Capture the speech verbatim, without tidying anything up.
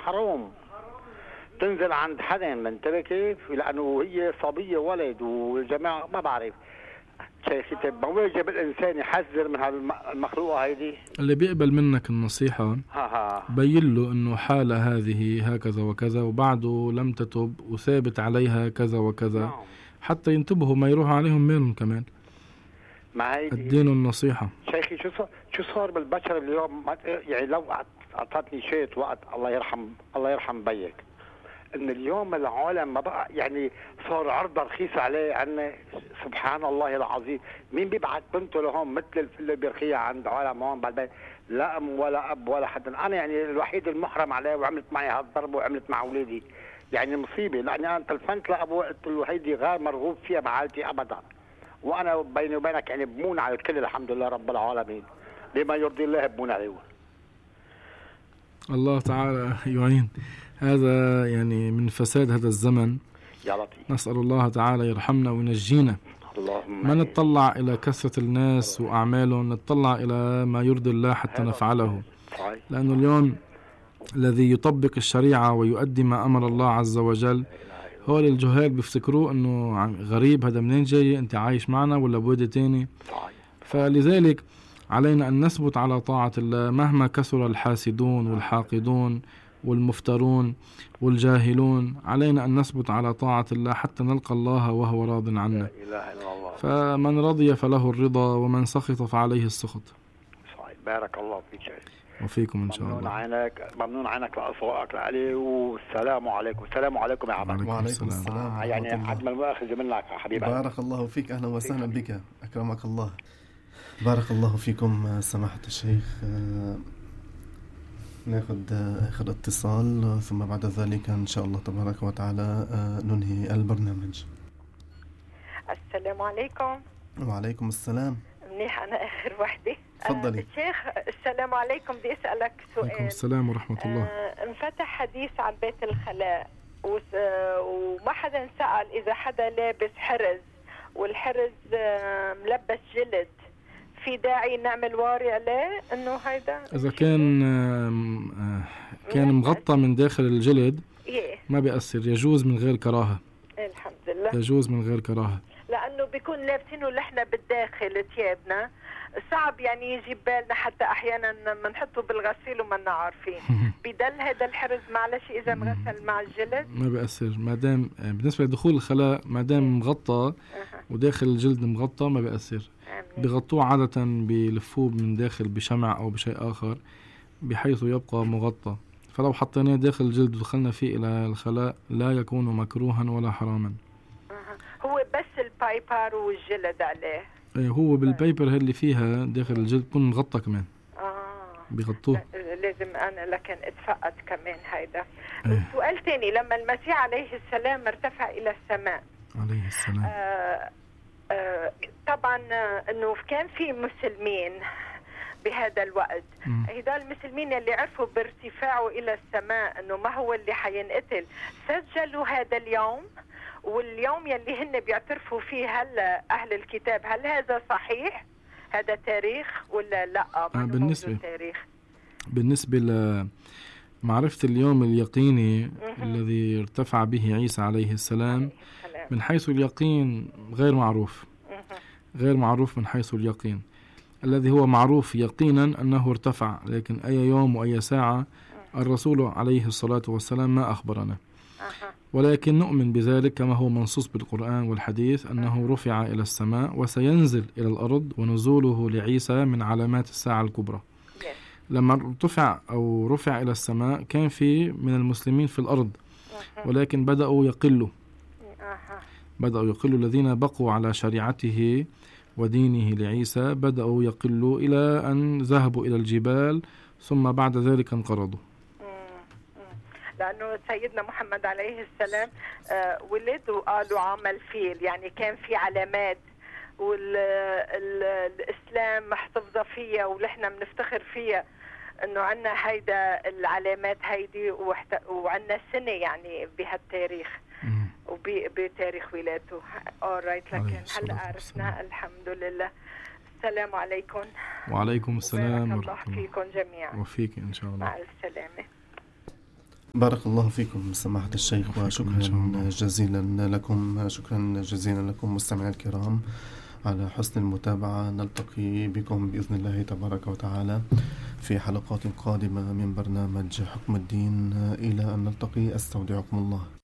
حرام تنزل عند حدا، منتبه كيف؟ لأنه هي صبية ولد والجماعة ما بعرف. شيخي طيب ما واجب الإنسان يحذر من هالمخلوقة هيدي؟ اللي بيقبل منك النصيحة ها ها بين له إنه حالة هذه هكذا وكذا، وبعده لم تتب وثابت عليها كذا وكذا. نعم. حتى ينتبهوا ما يروح عليهم ميلهم كمان. ما هيدي الدين النصيحة. شيخي شو صار شو صار بالبشر اليوم؟ يعني لو أعطتني شيء وقت الله يرحم الله يرحم بيك، ان اليوم العالم ما بقى يعني صار عرض رخيص عليه عنا. سبحان الله العظيم، مين بيبعت بنته لهون مثل الفل اللي بيرخيها عند عالم هون بالبيت؟ لا ام ولا اب ولا حد. انا يعني الوحيد المحرم عليه، وعملت معي هالضرب وعملت مع اولادي يعني مصيبه، لاني انا تلفنت لابو قلت له هيدي غير مرغوب فيها بعائلتي ابدا، وانا بيني وبينك يعني بمون على الكل الحمد لله رب العالمين، بما يرضي الله بمون عليه. الله تعالى يعين. هذا يعني من فساد هذا الزمن. يا لطيف. نسأل الله تعالى يرحمنا وينجينا. اللهم ما نتطلع إلى كثرة الناس وأعمالهم، نتطلع إلى ما يرضي الله حتى نفعله. لأنه اليوم الذي يطبق الشريعة ويؤدي ما أمر الله عز وجل هو الجهال بيفتكروه أنه غريب، هذا منين جاي، أنت عايش معنا ولا بودي تاني؟ فلذلك علينا أن نثبت على طاعة الله مهما كثر الحاسدون والحاقدون والمفترون والجاهلون. علينا أن نثبت على طاعة الله حتى نلقى الله وهو راض عنا. فمن رضي فله الرضا، ومن سخط فعليه السخط. بارك الله فيك شيخ. وفيكم إن شاء الله. ممنون عينك، ممنون عينك لأصواتك لعلي، والسلام عليكم. السلام عليكم يا عبد. وعليكم السلام. آه يعني عدم المؤاخذة منك حبيبي. بارك الله فيك، أهلا وسهلا بك، أكرمك الله. بارك الله فيكم سماحة الشيخ. ناخذ آخر اتصال ثم بعد ذلك إن شاء الله تبارك وتعالى ننهي البرنامج. السلام عليكم. وعليكم السلام. منيح، أنا آخر وحدة. تفضلي. آه الشيخ السلام عليكم، بدي أسألك سؤال. عليكم السلام ورحمة الله. آه انفتح حديث عن بيت الخلاء وما حدا سأل إذا حدا لابس حرز والحرز آه ملبس جلد، في داعي نعمل واري عليه انه هيدا؟ اذا كان كان مغطى من داخل الجلد ما بيأثر، يجوز من غير كراهة. الحمد لله يجوز من غير كراهة، لانه بيكون لابسينه لحنا بالداخل ثيابنا، صعب يعني يجي بالنا، حتى احيانا بنحطه بالغسيل وما عارفين. بيدل هذا الحرز معلش اذا مغسل مع الجلد ما بيأثر، ما دام بالنسبة لدخول الخلاء ما دام مغطى وداخل الجلد مغطى ما بيأثر. بيغطوه عادة بيلفوه من داخل بشمع أو بشيء آخر بحيث يبقى مغطى، فلو حطيناه داخل الجلد ودخلنا فيه إلى الخلاء لا يكون مكروها ولا حراما. هو بس البايبر والجلد عليه. ايه هو بالبايبر اللي فيها داخل الجلد بكون مغطى كمان. اه بيغطوه. لازم أنا لكن اتفقد كمان هيدا. ايه. سؤال تاني، لما المسيح عليه السلام ارتفع إلى السماء عليه السلام آه آه طبعا انه كان في مسلمين بهذا الوقت، هذول المسلمين اللي عرفوا بارتفاعه الى السماء انه ما هو اللي حينقتل، سجلوا هذا اليوم، واليوم يلي هن بيعترفوا فيه هلا اهل الكتاب، هل هذا صحيح؟ هذا تاريخ ولا لا؟ آه بالنسبه تاريخ بالنسبه لمعرفه اليوم اليقيني الذي ارتفع به عيسى عليه السلام، من حيث اليقين غير معروف، غير معروف من حيث اليقين. الذي هو معروف يقينا أنه ارتفع، لكن أي يوم وأي ساعة الرسول عليه الصلاة والسلام ما أخبرنا، ولكن نؤمن بذلك كما هو منصوص بالقرآن والحديث أنه رفع إلى السماء وسينزل إلى الأرض، ونزوله لعيسى من علامات الساعة الكبرى. لما ارتفع أو رفع إلى السماء كان في من المسلمين في الأرض، ولكن بدأوا يقلوا بدأوا يقلوا الذين بقوا على شريعته ودينه لعيسى بدأوا يقلوا إلى أن ذهبوا إلى الجبال، ثم بعد ذلك انقرضوا. لأنه سيدنا محمد عليه السلام آه ولد وقالوا عام الفيل، يعني كان في علامات، والإسلام محتفظة فيها ونحن بنفتخر فيها انه عنا هيدا العلامات هيدي، وعنا سنة يعني بهالتاريخ وبتاريخ ولادته. alright، لكن هلا عرفنا الحمد لله. السلام عليكم. وعليكم السلام ورحمة الله. فيكم جميعا وفيك إن شاء الله. مع السلامة. بارك الله فيكم سماحة الشيخ، وشكرا جزيلا لكم، شكرا جزيلا لكم مستمعي الكرام على حسن المتابعة. نلتقي بكم بإذن الله تبارك وتعالى في حلقات قادمة من برنامج حكم الدين. إلى أن نلتقي أستودعكم الله.